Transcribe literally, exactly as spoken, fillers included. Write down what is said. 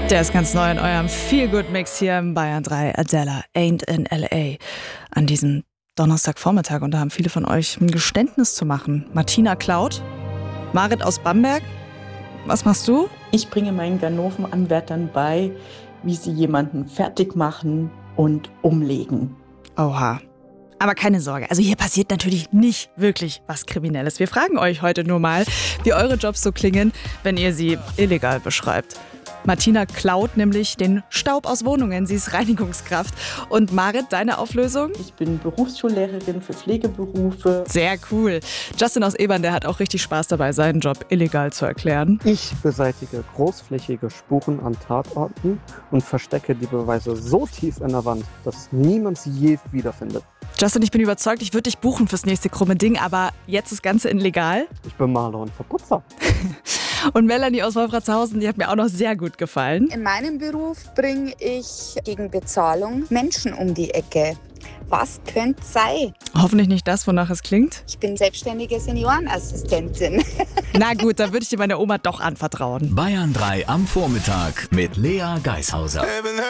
Der ist ganz neu in eurem Feel-Good-Mix hier im Bayern drei. Adele, Ain't in L A. An diesem Donnerstagvormittag. Und da haben viele von euch ein Geständnis zu machen. Martina klaut. Marit aus Bamberg. Was machst du? Ich bringe meinen Ganoven-Anwärtern bei, wie sie jemanden fertig machen und umlegen. Oha. Aber keine Sorge, also hier passiert natürlich nicht wirklich was Kriminelles. Wir fragen euch heute nur mal, wie eure Jobs so klingen, wenn ihr sie illegal beschreibt. Martina klaut nämlich den Staub aus Wohnungen, sie ist Reinigungskraft. Und Marit, deine Auflösung? Ich bin Berufsschullehrerin für Pflegeberufe. Sehr cool. Justin aus Ebern, der hat auch richtig Spaß dabei, seinen Job illegal zu erklären. Ich beseitige großflächige Spuren an Tatorten und verstecke die Beweise so tief in der Wand, dass niemand sie je wiederfindet. Justin, ich bin überzeugt, ich würde dich buchen fürs nächste krumme Ding, aber jetzt das Ganze in legal? Ich bin Maler und Verputzer. Und Melanie aus Wolfratshausen, die hat mir auch noch sehr gut gefallen. In meinem Beruf bringe ich gegen Bezahlung Menschen um die Ecke. Was könnte sein? Hoffentlich nicht das, wonach es klingt. Ich bin selbstständige Seniorenassistentin. Na gut, dann würde ich dir meine Oma doch anvertrauen. Bayern drei am Vormittag mit Lea Geishauser.